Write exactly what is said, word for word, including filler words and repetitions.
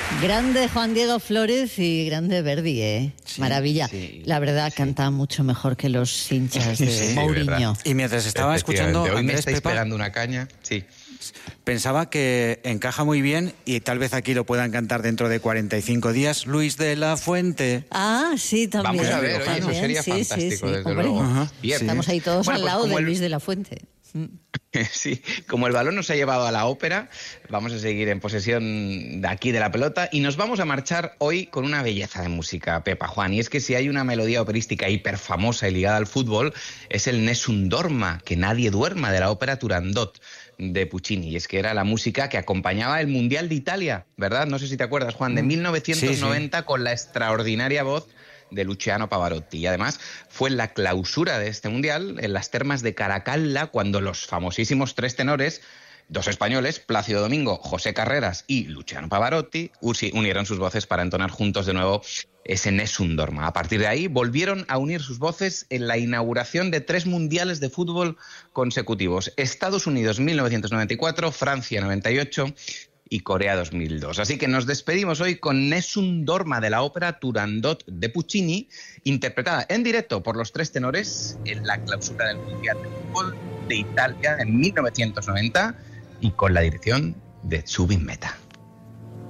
Grande Juan Diego Flórez y grande Verdi, ¿eh? Sí, maravilla. Sí, la verdad, sí. Canta mucho mejor que los hinchas de sí, Mourinho. Y mientras estaba escuchando hoy Andrés me estáis Pepa, pegando una caña, sí. Pensaba que encaja muy bien y tal vez aquí lo puedan cantar dentro de cuarenta y cinco días, Luis de la Fuente. Ah, sí, también. Vamos a ver, oye, también, eso sería sí, fantástico, sí, sí, desde hombre. luego. Ajá, bien. Estamos ahí todos bueno, al pues lado de el... Luis de la Fuente. Sí, como el balón nos ha llevado a la ópera, vamos a seguir en posesión de aquí de la pelota y nos vamos a marchar hoy con una belleza de música, Pepa, Juan. Y es que si hay una melodía operística hiper famosa y ligada al fútbol, es el Nessun Dorma, que nadie duerma, de la ópera Turandot de Puccini. Y es que era la música que acompañaba el Mundial de Italia, ¿verdad? No sé si te acuerdas, Juan, de mil novecientos noventa, sí, sí. Con la extraordinaria voz de Luciano Pavarotti. Y además fue en la clausura de este mundial, en las termas de Caracalla, cuando los famosísimos tres tenores, dos españoles, Plácido Domingo, José Carreras y Luciano Pavarotti, unieron sus voces para entonar juntos de nuevo ese Nessun Dorma. A partir de ahí volvieron a unir sus voces en la inauguración de tres mundiales de fútbol consecutivos: Estados Unidos mil novecientos noventa y cuatro, Francia noventa y ocho y Corea dos mil dos. Así que nos despedimos hoy con Nessun Dorma de la ópera Turandot de Puccini, interpretada en directo por los tres tenores en la clausura del Mundial de Fútbol de Italia en mil novecientos noventa y con la dirección de Zubin Mehta.